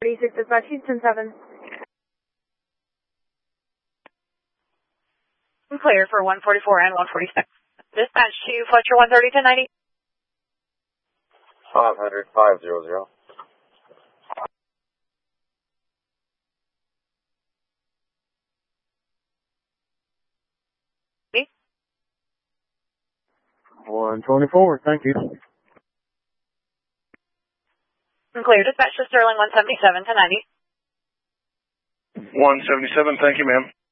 36 dispatch, Houston 7. I'm clear for 144 and 146. Dispatch to Fletcher 130 to 90. 500, 500. 124, thank you. I'm clear. Dispatch to Sterling 177 to 90. 177, thank you, ma'am.